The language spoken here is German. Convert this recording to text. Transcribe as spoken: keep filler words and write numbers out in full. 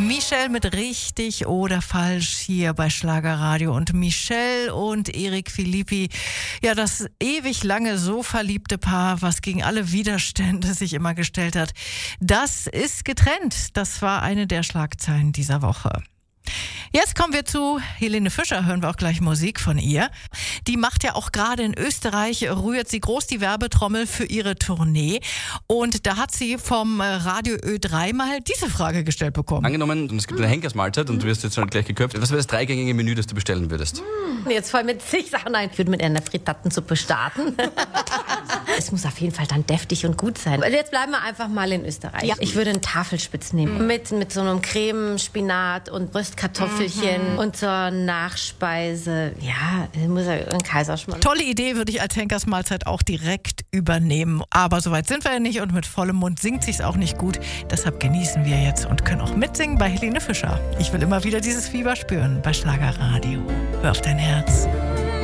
Michelle mit richtig oder falsch hier bei Schlagerradio. Und Michelle und Erik Philippi, ja, das ewig lange so verliebte Paar, was gegen alle Widerstände sich immer gestellt hat, das ist getrennt. Das war eine der Schlagzeilen dieser Woche. Jetzt kommen wir zu Helene Fischer, hören wir auch gleich Musik von ihr. Die macht ja auch gerade in Österreich, rührt sie groß die Werbetrommel für ihre Tournee. Und da hat sie vom Radio Ö drei mal diese Frage gestellt bekommen. Angenommen, es gibt eine Henkersmahlzeit und du wirst jetzt schon gleich geköpft. Was wäre das dreigängige Menü, das du bestellen würdest? Jetzt voll mit zig Sachen ein. Ich würde mit einer Frittatensuppe starten. Es muss auf jeden Fall dann deftig und gut sein. Jetzt bleiben wir einfach mal in Österreich. Ja. Ich würde einen Tafelspitz nehmen. Mhm. Mit, mit so einem Creme, Spinat und Röstkartoffelchen. Mhm. Und zur Nachspeise, ja, muss ja ein Kaiserschmarrn. Tolle Idee, würde ich als Henkersmahlzeit auch direkt übernehmen. Aber soweit sind wir ja nicht und mit vollem Mund singt sich's auch nicht gut. Deshalb genießen wir jetzt und können auch mitsingen bei Helene Fischer. Ich will immer wieder dieses Fieber spüren bei Schlagerradio. Hör auf dein Herz.